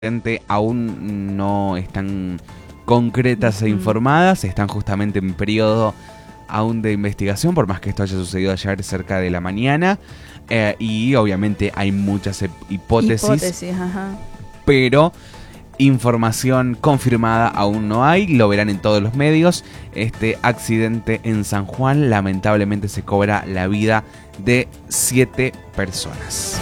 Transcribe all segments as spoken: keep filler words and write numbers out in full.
aún no están concretas e informadas, están justamente en periodo aún de investigación, por más que esto haya sucedido ayer cerca de la mañana, eh, y obviamente hay muchas hipótesis, hipótesis ajá. pero información confirmada aún no hay, lo verán en todos los medios. Este accidente en San Juan lamentablemente se cobra la vida de siete personas.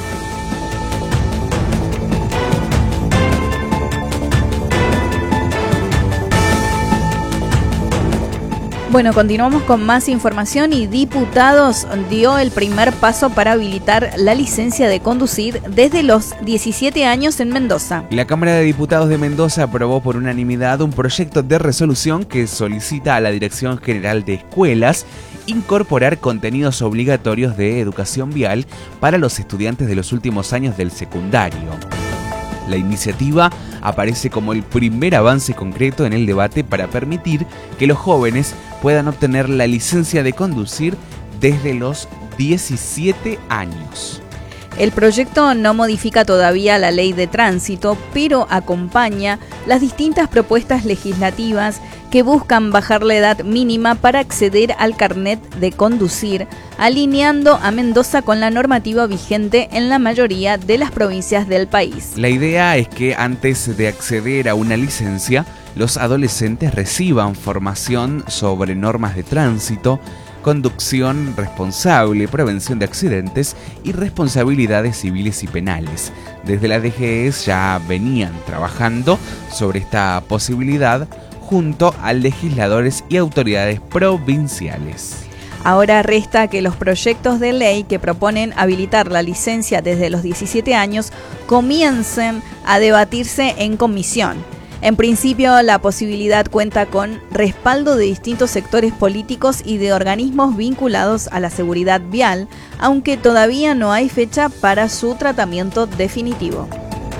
Bueno, continuamos con más información y Diputados dio el primer paso para habilitar la licencia de conducir desde los diecisiete años en Mendoza. La Cámara de Diputados de Mendoza aprobó por unanimidad un proyecto de resolución que solicita a la Dirección General de Escuelas incorporar contenidos obligatorios de educación vial para los estudiantes de los últimos años del secundario. La iniciativa aparece como el primer avance concreto en el debate para permitir que los jóvenes puedan obtener la licencia de conducir desde los diecisiete años. El proyecto no modifica todavía la ley de tránsito, pero acompaña las distintas propuestas legislativas que buscan bajar la edad mínima para acceder al carnet de conducir, alineando a Mendoza con la normativa vigente en la mayoría de las provincias del país. La idea es que antes de acceder a una licencia, los adolescentes reciban formación sobre normas de tránsito, conducción responsable, prevención de accidentes y responsabilidades civiles y penales. Desde la D G E S ya venían trabajando sobre esta posibilidad junto a legisladores y autoridades provinciales. Ahora resta que los proyectos de ley que proponen habilitar la licencia desde los diecisiete años comiencen a debatirse en comisión. En principio, la posibilidad cuenta con respaldo de distintos sectores políticos y de organismos vinculados a la seguridad vial, aunque todavía no hay fecha para su tratamiento definitivo.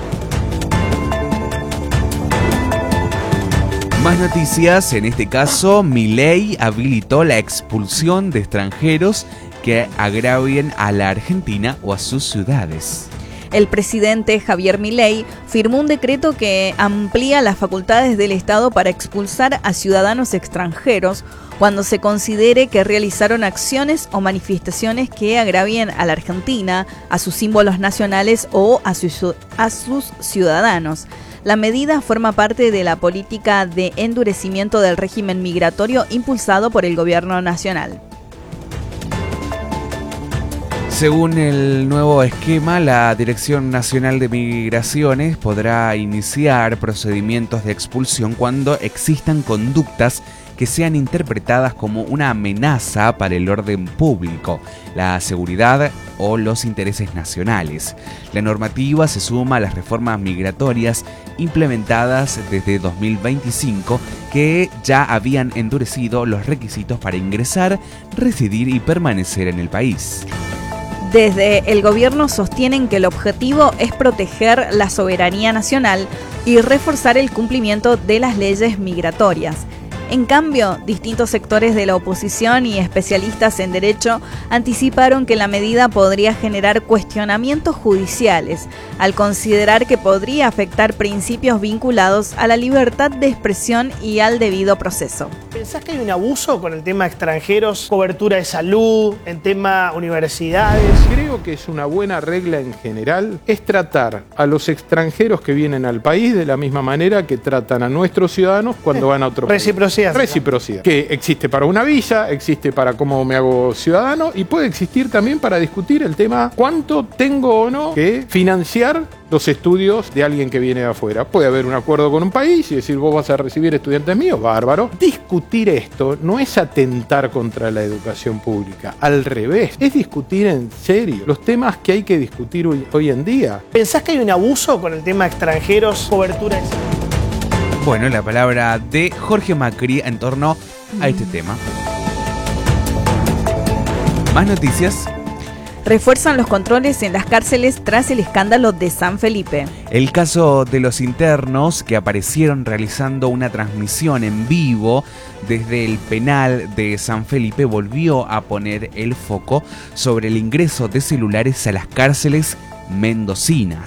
Más noticias, en este caso, Milei habilitó la expulsión de extranjeros que agravien a la Argentina o a sus ciudades. El presidente Javier Milei firmó un decreto que amplía las facultades del Estado para expulsar a ciudadanos extranjeros cuando se considere que realizaron acciones o manifestaciones que agravien a la Argentina, a sus símbolos nacionales o a sus, a sus ciudadanos. La medida forma parte de la política de endurecimiento del régimen migratorio impulsado por el gobierno nacional. Según el nuevo esquema, la Dirección Nacional de Migraciones podrá iniciar procedimientos de expulsión cuando existan conductas que sean interpretadas como una amenaza para el orden público, la seguridad o los intereses nacionales. La normativa se suma a las reformas migratorias implementadas desde dos mil veinticinco que ya habían endurecido los requisitos para ingresar, residir y permanecer en el país. Desde el gobierno sostienen que el objetivo es proteger la soberanía nacional y reforzar el cumplimiento de las leyes migratorias. En cambio, distintos sectores de la oposición y especialistas en derecho anticiparon que la medida podría generar cuestionamientos judiciales, al considerar que podría afectar principios vinculados a la libertad de expresión y al debido proceso. ¿Pensás que hay un abuso con el tema extranjeros, cobertura de salud, en tema universidades? Creo que es una buena regla en general, es tratar a los extranjeros que vienen al país de la misma manera que tratan a nuestros ciudadanos cuando van a otro país. Reciprocidad. Reciprocidad. Que existe para una visa, existe para cómo me hago ciudadano y puede existir también para discutir el tema cuánto tengo o no que financiar los estudios de alguien que viene de afuera. Puede haber un acuerdo con un país y decir vos vas a recibir estudiantes míos, bárbaro. Discutir esto no es atentar contra la educación pública, al revés, es discutir en serio los temas que hay que discutir hoy, hoy en día. ¿Pensás que hay un abuso con el tema extranjeros, cobertura de salud? Bueno, la palabra de Jorge Macri en torno a este tema. Más noticias. Refuerzan los controles en las cárceles tras el escándalo de San Felipe. El caso de los internos que aparecieron realizando una transmisión en vivo desde el penal de San Felipe volvió a poner el foco sobre el ingreso de celulares a las cárceles mendocinas.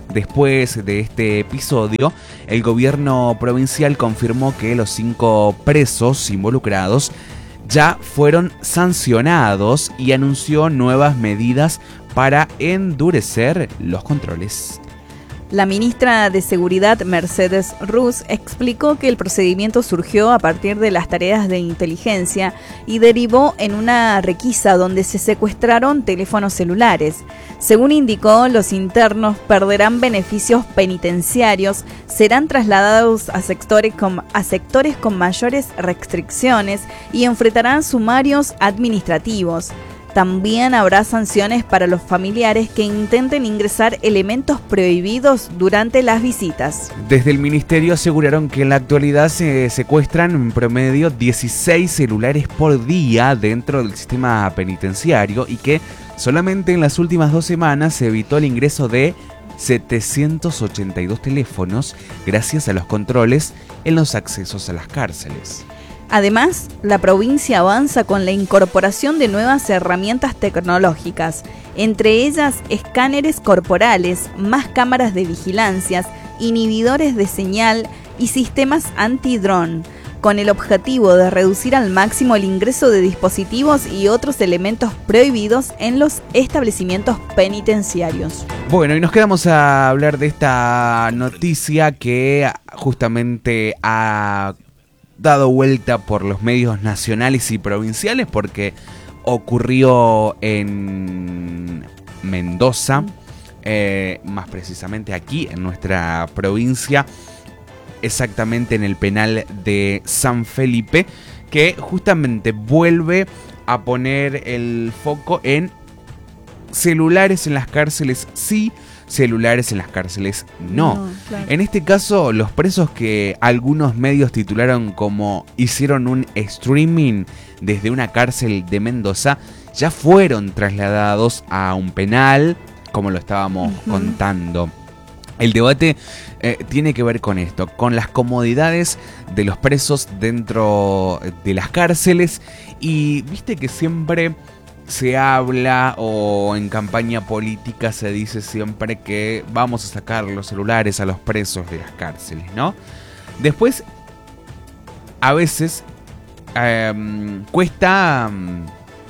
Después de este episodio, el gobierno provincial confirmó que los cinco presos involucrados ya fueron sancionados y anunció nuevas medidas para endurecer los controles. La ministra de Seguridad, Mercedes Ruz, explicó que el procedimiento surgió a partir de las tareas de inteligencia y derivó en una requisa donde se secuestraron teléfonos celulares. Según indicó, los internos perderán beneficios penitenciarios, serán trasladados a sectores con, a sectores con mayores restricciones y enfrentarán sumarios administrativos. También habrá sanciones para los familiares que intenten ingresar elementos prohibidos durante las visitas. Desde el ministerio aseguraron que en la actualidad se secuestran en promedio dieciséis celulares por día dentro del sistema penitenciario y que solamente en las últimas dos semanas se evitó el ingreso de setecientos ochenta y dos teléfonos gracias a los controles en los accesos a las cárceles. Además, la provincia avanza con la incorporación de nuevas herramientas tecnológicas, entre ellas escáneres corporales, más cámaras de vigilancia, inhibidores de señal y sistemas anti-dron, con el objetivo de reducir al máximo el ingreso de dispositivos y otros elementos prohibidos en los establecimientos penitenciarios. Bueno, y nos quedamos a hablar de esta noticia que justamente ha dado vuelta por los medios nacionales y provinciales porque ocurrió en Mendoza, eh, más precisamente aquí en nuestra provincia, exactamente en el penal de San Felipe, que justamente vuelve a poner el foco en celulares en las cárceles sí, celulares en las cárceles no. no claro. En este caso, los presos que algunos medios titularon como hicieron un streaming desde una cárcel de Mendoza, ya fueron trasladados a un penal, como lo estábamos uh-huh. contando. El debate eh, tiene que ver con esto, con las comodidades de los presos dentro de las cárceles, y viste que siempre se habla o en campaña política se dice siempre que vamos a sacar los celulares a los presos de las cárceles, ¿no? Después, a veces eh, cuesta um,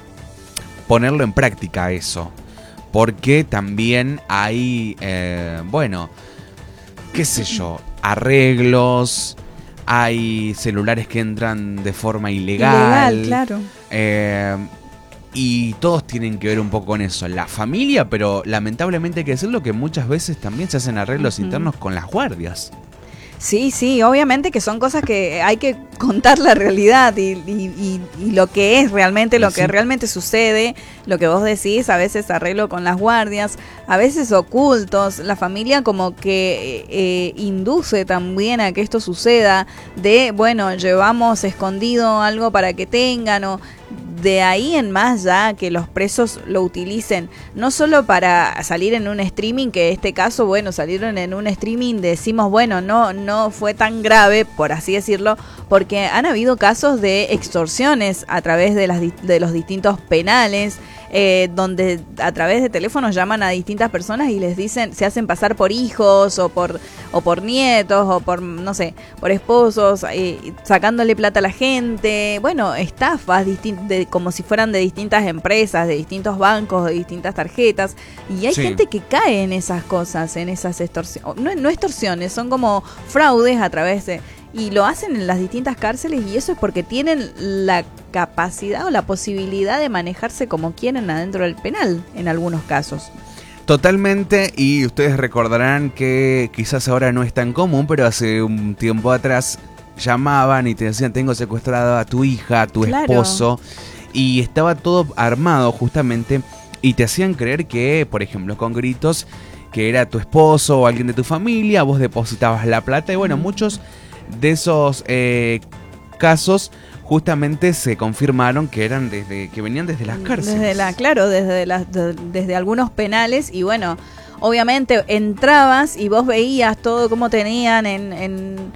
ponerlo en práctica eso, porque también hay, eh, bueno, qué sé yo, arreglos, hay celulares que entran de forma ilegal. Ilegal, claro. Eh, Y todos tienen que ver un poco con eso, la familia, pero lamentablemente hay que decirlo que muchas veces también se hacen arreglos uh-huh. internos con las guardias. Sí, sí, obviamente que son cosas que hay que contar la realidad y, y, y, y lo que es realmente, lo sí. que realmente sucede, lo que vos decís, a veces arreglo con las guardias, a veces ocultos, la familia como que eh, induce también a que esto suceda, de, bueno, llevamos escondido algo para que tengan o... De ahí en más ya que los presos lo utilicen, no solo para salir en un streaming, que en este caso, bueno, salieron en un streaming, decimos, bueno, no, no fue tan grave, por así decirlo, porque han habido casos de extorsiones a través de, las, de los distintos penales, eh, donde a través de teléfonos llaman a distintas personas y les dicen, se hacen pasar por hijos o por o por nietos o por, no sé, por esposos, eh, sacándole plata a la gente, bueno, estafas distin- de, como si fueran de distintas empresas, de distintos bancos, de distintas tarjetas, y hay sí. gente que cae en esas cosas, en esas extorsiones, no, no extorsiones, son como fraudes a través de... Y lo hacen en las distintas cárceles y eso es porque tienen la capacidad o la posibilidad de manejarse como quieren adentro del penal, en algunos casos. Totalmente, y ustedes recordarán que quizás ahora no es tan común, pero hace un tiempo atrás llamaban y te decían, tengo secuestrado a tu hija, a tu claro. esposo, y estaba todo armado justamente, y te hacían creer que, por ejemplo, con gritos, que era tu esposo o alguien de tu familia, vos depositabas la plata, y bueno, mm. muchos de esos eh, casos justamente se confirmaron que eran desde que venían desde las cárceles. Desde la, claro, desde las de, desde algunos penales, y bueno, obviamente entrabas y vos veías todo cómo tenían en, en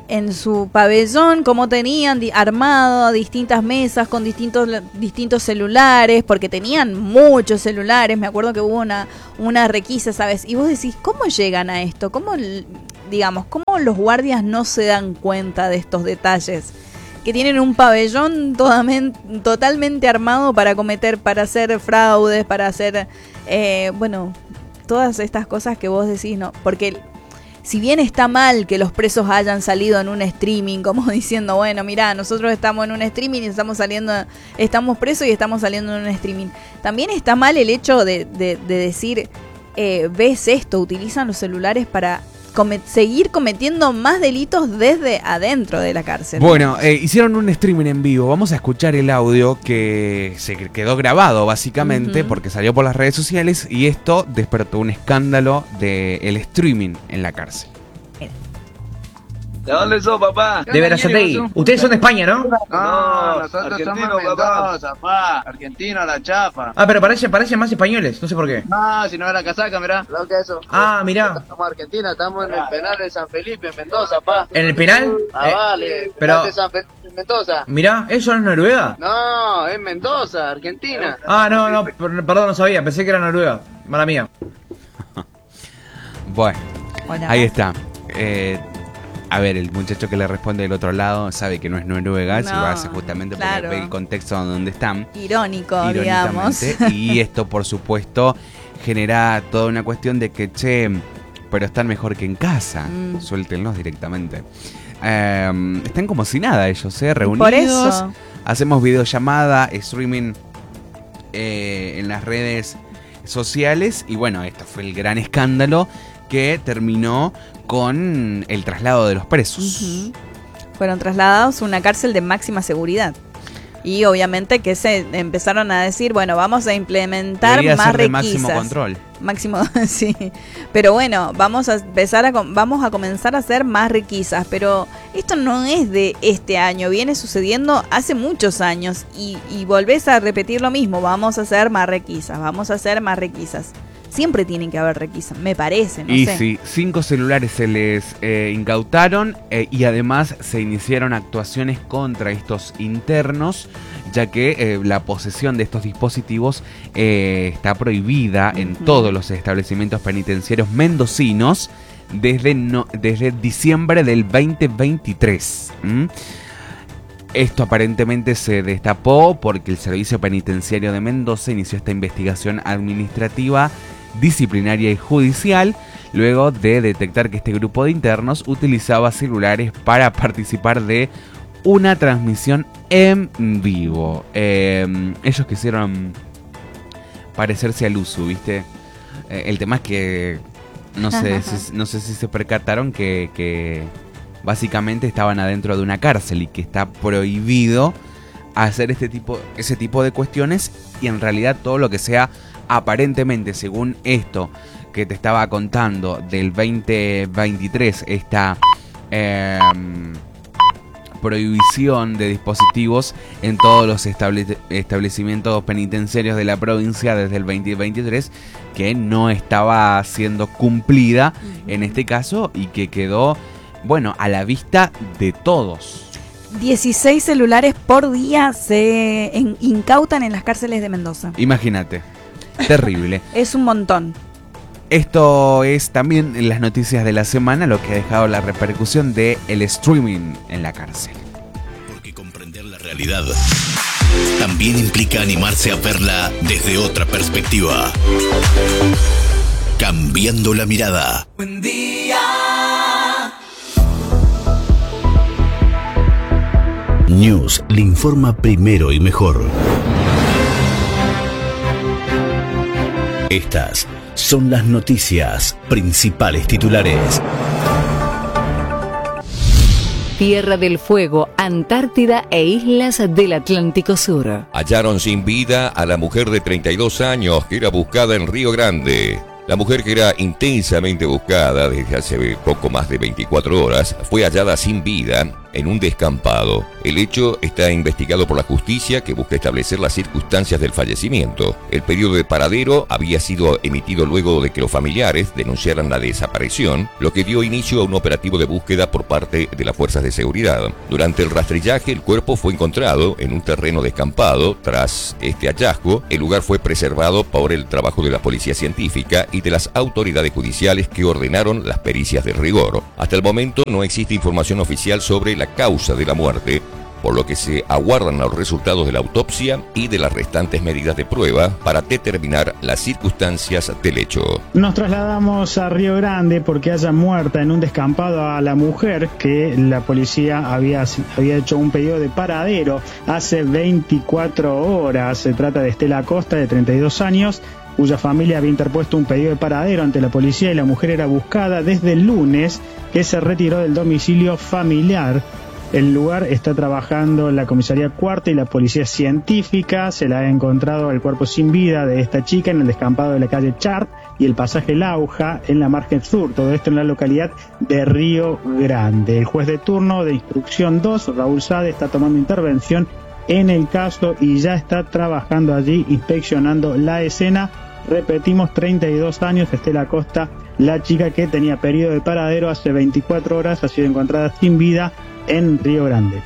en su pabellón, como tenían di- armado distintas mesas con distintos distintos celulares, porque tenían muchos celulares. Me acuerdo que hubo una, una requisa, ¿sabes? Y vos decís, ¿cómo llegan a esto? ¿Cómo, digamos, cómo los guardias no se dan cuenta de estos detalles? Que tienen un pabellón todamen- totalmente armado para cometer, para hacer fraudes, para hacer, eh, bueno, todas estas cosas que vos decís, ¿no? Porque si bien está mal que los presos hayan salido en un streaming, como diciendo, bueno, mirá, nosotros estamos en un streaming y estamos saliendo, estamos presos y estamos saliendo en un streaming. También está mal el hecho de, de, de decir, eh, ves esto, utilizan los celulares para come- seguir cometiendo más delitos desde adentro de la cárcel. Bueno, eh, hicieron un streaming en vivo. Vamos a escuchar el audio que se quedó grabado básicamente uh-huh. porque salió por las redes sociales y esto despertó un escándalo del streaming en la cárcel. ¿De dónde sos, papá? De Verazategui. Ustedes son de España, ¿no? No, nosotros somos Mendoza, papá. Argentino, la chapa. Ah, pero parecen parece más españoles, no sé por qué. No, si no es la casaca, mirá. Lo que eso. Ah, mirá. Estamos Argentina, estamos en el penal de San Felipe, en Mendoza, papá. ¿En el penal? Ah, eh, vale. Pero... de San Felipe, en Mendoza. Mirá, ¿eso no es Noruega? No, es Mendoza, Argentina. Ah, no, no, perdón, no sabía, pensé que era Noruega. Mala mía. Bueno, Hola. Ahí está. Eh... A ver, el muchacho que le responde del otro lado sabe que no es Noruega, no, se lo hace justamente claro. por el contexto donde están. Irónico, digamos. Y esto, por supuesto, genera toda una cuestión de que, che, pero están mejor que en casa. Mm. Suéltenlos directamente. Eh, están como si nada ellos, ¿eh? Reunidos. Por eso. Hacemos videollamada, streaming eh, en las redes sociales. Y bueno, esto fue el gran escándalo que terminó con el traslado de los presos. Uh-huh. Fueron trasladados a una cárcel de máxima seguridad. Y obviamente que se empezaron a decir, bueno, vamos a implementar Debería más ser de requisas. Máximo control. Máximo, sí. Pero bueno, vamos a empezar a vamos a comenzar a hacer más requisas, pero esto no es de este año, viene sucediendo hace muchos años y, y volvés a repetir lo mismo, vamos a hacer más requisas, vamos a hacer más requisas. Siempre tienen que haber requisas, me parece, no y sé. Y sí, cinco celulares se les eh, incautaron eh, y además se iniciaron actuaciones contra estos internos, ya que eh, la posesión de estos dispositivos eh, está prohibida uh-huh. en todos los establecimientos penitenciarios mendocinos desde, no, desde diciembre del veinte veintitrés. ¿Mm? Esto aparentemente se destapó porque el Servicio Penitenciario de Mendoza inició esta investigación administrativa, disciplinaria y judicial, luego de detectar que este grupo de internos utilizaba celulares para participar de una transmisión en vivo. Eh, ellos quisieron parecerse al Usu, ¿viste? Eh, el tema es que no sé, si, no sé si se percataron que, que básicamente estaban adentro de una cárcel y que está prohibido hacer este tipo, ese tipo de cuestiones, y en realidad todo lo que sea aparentemente, según esto que te estaba contando del veinte veintitrés, esta eh, prohibición de dispositivos en todos los estable- establecimientos penitenciarios de la provincia desde el veinte veintitrés, que no estaba siendo cumplida en este caso y que quedó, bueno, a la vista de todos. dieciséis celulares por día se en, incautan en las cárceles de Mendoza. Imagínate. Terrible. Es un montón. Esto es también en las noticias de la semana, lo que ha dejado la repercusión del streaming en la cárcel. Porque comprender la realidad también implica animarse a verla desde otra perspectiva. Cambiando la mirada. Buen día. News le informa primero y mejor. Estas son las noticias principales titulares. Tierra del Fuego, Antártida e islas del Atlántico Sur. Hallaron sin vida a la mujer de treinta y dos años que era buscada en Río Grande. La mujer, que era intensamente buscada desde hace poco más de veinticuatro horas, fue hallada sin vida en un descampado. El hecho está investigado por la justicia, que busca establecer las circunstancias del fallecimiento. El periodo de paradero había sido emitido luego de que los familiares denunciaran la desaparición, lo que dio inicio a un operativo de búsqueda por parte de las fuerzas de seguridad. Durante el rastrillaje, el cuerpo fue encontrado en un terreno descampado. Tras este hallazgo, el lugar fue preservado por el trabajo de la policía científica y de las autoridades judiciales que ordenaron las pericias de rigor. Hasta el momento no existe información oficial sobre la causa de la muerte, por lo que se aguardan los resultados de la autopsia y de las restantes medidas de prueba para determinar las circunstancias del hecho. Nos trasladamos a Río Grande porque haya muerta en un descampado a la mujer que la policía había, había hecho un pedido de paradero hace veinticuatro horas. Se trata de Estela Acosta, de treinta y dos años, cuya familia había interpuesto un pedido de paradero ante la policía, y la mujer era buscada desde el lunes, que se retiró del domicilio familiar. El lugar está trabajando la comisaría cuarta y la policía científica. Se la ha encontrado el cuerpo sin vida de esta chica en el descampado de la calle Chart y el pasaje Lauja en la margen sur. Todo esto en la localidad de Río Grande. El juez de turno de instrucción dos, Raúl Sade, está tomando intervención en el caso y ya está trabajando allí inspeccionando la escena. Repetimos, treinta y dos años, Estela Acosta, la chica que tenía periodo de paradero hace veinticuatro horas, ha sido encontrada sin vida en Río Grande.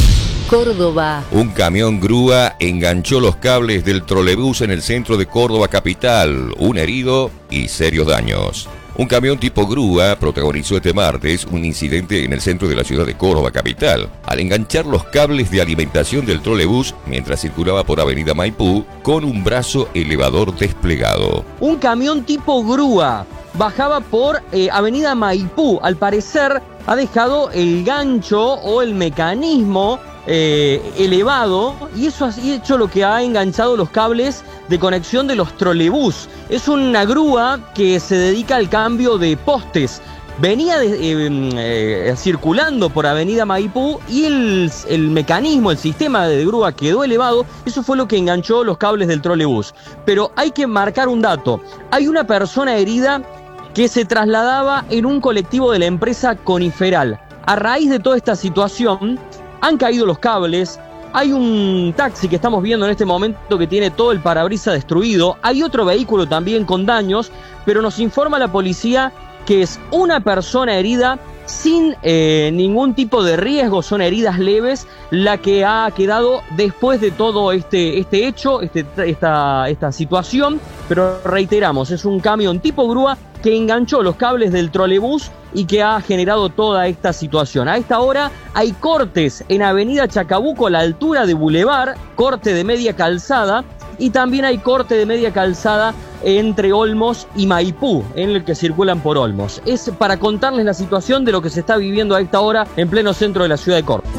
Córdoba. Un camión grúa enganchó los cables del trolebús en el centro de Córdoba capital. Un herido y serios daños. Un camión tipo grúa protagonizó este martes un incidente en el centro de la ciudad de Córdoba capital, al enganchar los cables de alimentación del trolebús mientras circulaba por Avenida Maipú con un brazo elevador desplegado. Un camión tipo grúa bajaba por eh, Avenida Maipú. Al parecer ha dejado el gancho o el mecanismo eh, elevado, y eso ha hecho lo que ha enganchado los cables de conexión de los trolebús. Es una grúa que se dedica al cambio de postes. Venía de, eh, eh, circulando por Avenida Maipú y el, el mecanismo, el sistema de grúa quedó elevado. Eso fue lo que enganchó los cables del trolebús. Pero hay que marcar un dato. Hay una persona herida que se trasladaba en un colectivo de la empresa Coniferal. A raíz de toda esta situación, han caído los cables. Hay un taxi que estamos viendo en este momento que tiene todo el parabrisas destruido. Hay otro vehículo también con daños, pero nos informa la policía que es una persona herida sin eh, ningún tipo de riesgo, son heridas leves, la que ha quedado después de todo este, este hecho, este, esta, esta situación. Pero reiteramos, es un camión tipo grúa que enganchó los cables del trolebús y que ha generado toda esta situación. A esta hora hay cortes en Avenida Chacabuco a la altura de Boulevard, corte de media calzada, y también hay corte de media calzada entre Olmos y Maipú, en el que circulan por Olmos. Es para contarles la situación de lo que se está viviendo a esta hora en pleno centro de la ciudad de Córdoba.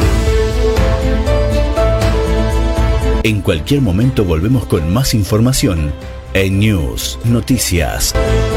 En cualquier momento volvemos con más información en News Noticias.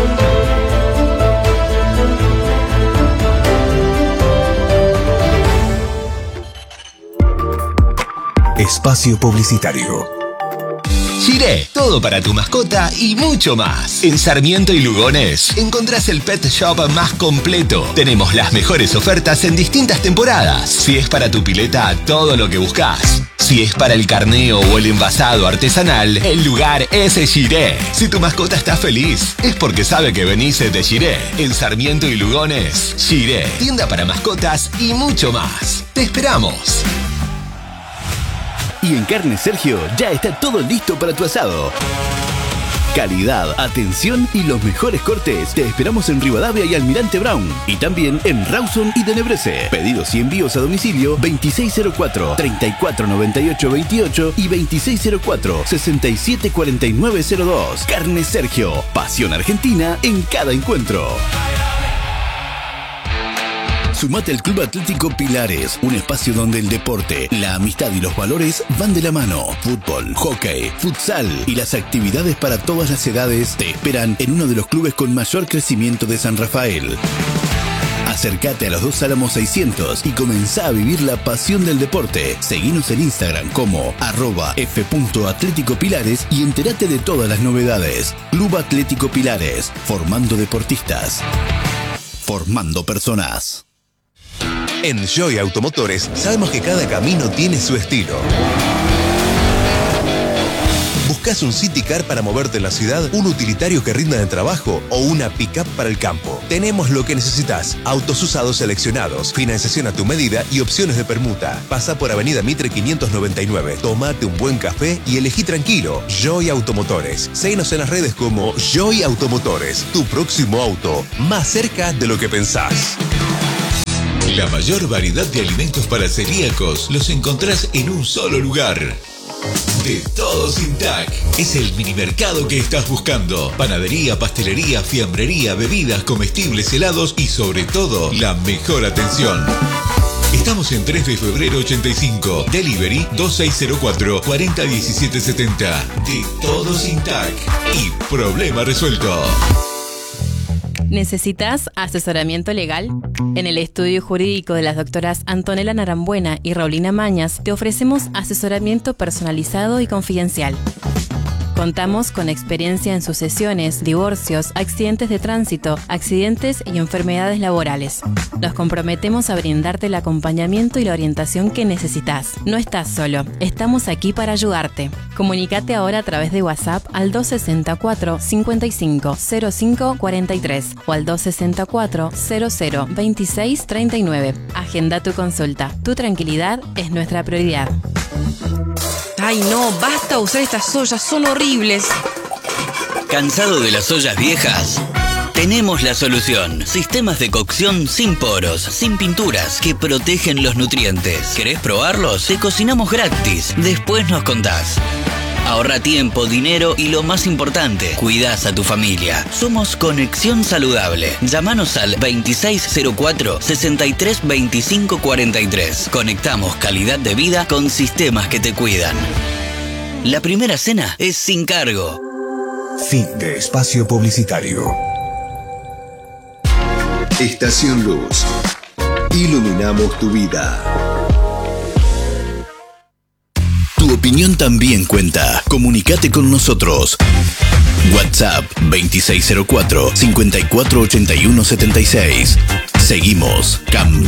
Espacio publicitario. Giré, todo para tu mascota y mucho más. En Sarmiento y Lugones encontrás el pet shop más completo. Tenemos las mejores ofertas en distintas temporadas. Si es para tu pileta, todo lo que buscas. Si es para el carneo o el envasado artesanal, el lugar es Giré. Si tu mascota está feliz, es porque sabe que venís de Giré. En Sarmiento y Lugones, Giré, tienda para mascotas y mucho más. ¡Te esperamos! Y en Carne Sergio ya está todo listo para tu asado. Calidad, atención y los mejores cortes. Te esperamos en Rivadavia y Almirante Brown. Y también en Rawson y Tenebrese. Pedidos y envíos a domicilio veintiséis cero cuatro, treinta y cuatro noventa y ocho veintiocho y veintiséis cero cuatro, sesenta y siete cuarenta y nueve cero dos. Carne Sergio. Pasión argentina en cada encuentro. Sumate al Club Atlético Pilares, un espacio donde el deporte, la amistad y los valores van de la mano. Fútbol, hockey, futsal y las actividades para todas las edades te esperan en uno de los clubes con mayor crecimiento de San Rafael. Acércate a los dos Álamos seiscientos y comenzá a vivir la pasión del deporte. Seguinos en Instagram como arroba f.atléticopilares y entérate de todas las novedades. Club Atlético Pilares, formando deportistas, formando personas. En Joy Automotores sabemos que cada camino tiene su estilo. ¿Buscas un City Car para moverte en la ciudad, un utilitario que rinda de trabajo o una pick-up para el campo? Tenemos lo que necesitas. Autos usados seleccionados, financiación a tu medida y opciones de permuta. Pasa por Avenida Mitre quinientos noventa y nueve, tómate un buen café y elegí tranquilo. Joy Automotores. Síguenos en las redes como Joy Automotores. Tu próximo auto, más cerca de lo que pensás. La mayor variedad de alimentos para celíacos los encontrás en un solo lugar. De Todos Intac. Es el mini mercado que estás buscando. Panadería, pastelería, fiambrería, bebidas, comestibles, helados y sobre todo, la mejor atención. Estamos en tres de febrero ochenta y cinco. Delivery dos seis cero cuatro, cuatro cero uno siete siete cero. De Todos Intac. Y problema resuelto. ¿Necesitas asesoramiento legal? En el estudio jurídico de las doctoras Antonella Narambuena y Raulina Mañas te ofrecemos asesoramiento personalizado y confidencial. Contamos con experiencia en sucesiones, divorcios, accidentes de tránsito, accidentes y enfermedades laborales. Nos comprometemos a brindarte el acompañamiento y la orientación que necesitas. No estás solo, estamos aquí para ayudarte. Comunícate ahora a través de WhatsApp al dos seis cuatro, cinco cinco, cero cinco cuatro tres o al dos seis cuatro, cero cero veintiséis treinta y nueve. Agenda tu consulta. Tu tranquilidad es nuestra prioridad. Ay no, basta usar estas ollas, son horribles. ¿Cansado de las ollas viejas? Tenemos la solución. Sistemas de cocción sin poros, sin pinturas, que protegen los nutrientes. ¿Querés probarlos? Te cocinamos gratis. Después nos contás. Ahorra tiempo, dinero y lo más importante, cuidás a tu familia. Somos Conexión Saludable. Llámanos al veintiséis cero cuatro, sesenta y tres veinticinco cuarenta y tres. Conectamos calidad de vida con sistemas que te cuidan. La primera cena es sin cargo. Fin de espacio publicitario. Estación Luz. Iluminamos tu vida. Tu opinión también cuenta. Comunicate con nosotros. WhatsApp veintiséis cero cuatro, cincuenta y cuatro ochenta y uno setenta y seis. Seguimos cambiando.